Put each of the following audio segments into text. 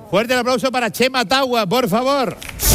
Fuerte el aplauso para Chema Tagua, por favor.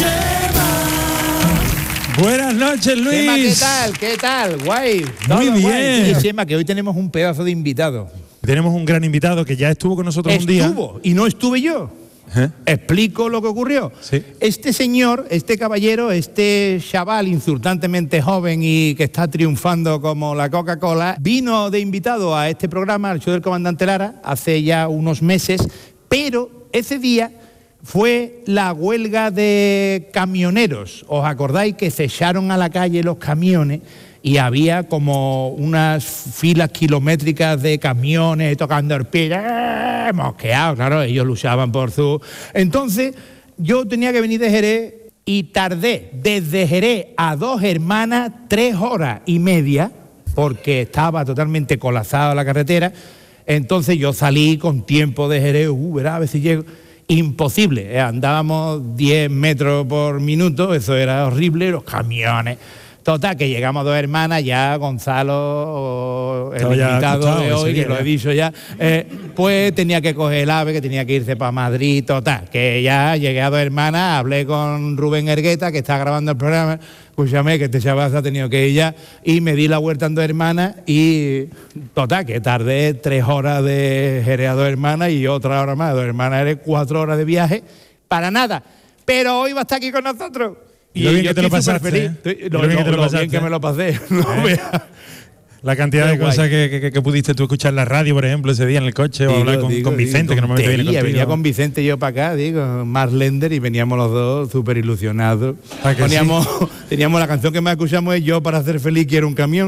Buenas noches, Luis. Chema, ¿qué tal? Guay. Muy bien. Guay. Chema, que hoy tenemos un pedazo de invitado. Tenemos un gran invitado que ya estuvo con nosotros un día. Estuvo, y no estuve yo. Explico lo que ocurrió. Sí. Este señor, este caballero, este chaval insultantemente joven y que está triunfando como la Coca-Cola, vino de invitado a este programa, al show del Comandante Lara, hace ya unos meses, pero ese día fue la huelga de camioneros. ¿Os acordáis que se echaron a la calle los camiones? Y había como unas filas kilométricas de camiones tocando el pie, mosqueados, claro, ellos luchaban por su... Entonces, yo tenía que venir de Jerez y tardé desde Jerez a Dos Hermanas 3 horas y media, porque estaba totalmente colapsada la carretera. Entonces yo salí con tiempo de Jerez, verá, a ver si llego... Imposible, andábamos 10 metros por minuto, eso era horrible, los camiones... Total, que llegamos a Dos Hermanas, ya Gonzalo, el invitado de hoy, que lo he dicho ya, pues tenía que coger el AVE, que tenía que irse para Madrid, total, que ya llegué a Dos Hermanas, hablé con Rubén Ergueta, que está grabando el programa, escúchame, que este chaval se ha tenido que ir ya, y me di la vuelta en Dos Hermanas, y total, que tardé 3 horas de Jerez a Dos Hermanas y otra hora más. Dos Hermanas eran 4 horas de viaje, para nada, pero hoy va a estar aquí con nosotros. Y lo bien que te lo pasaste, lo bien que me lo pasé. La cantidad de cosas que pudiste tú escuchar en la radio, por ejemplo, ese día en el coche, o hablar con Vicente, que normalmente viene contigo. Venía con Vicente yo para acá, Mark Lender, y veníamos los dos súper ilusionados. Teníamos la canción que más escuchamos es Yo para ser feliz quiero un camión.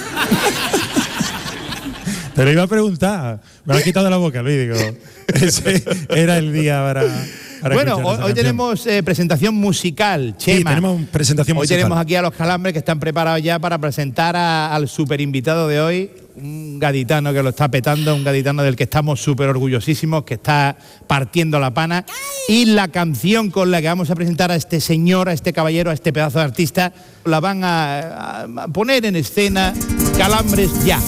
Te lo iba a preguntar, me lo has quitado de la boca, Luis, digo. Ese era el día para bueno, hoy tenemos presentación musical, Chema. Sí, tenemos presentación musical. Hoy tenemos aquí a los Calambres que están preparados ya para presentar al super invitado de hoy, un gaditano que lo está petando, un gaditano del que estamos súper orgullosísimos, que está partiendo la pana. Y la canción con la que vamos a presentar a este señor, a este caballero, a este pedazo de artista, la van a poner en escena Calambres ya.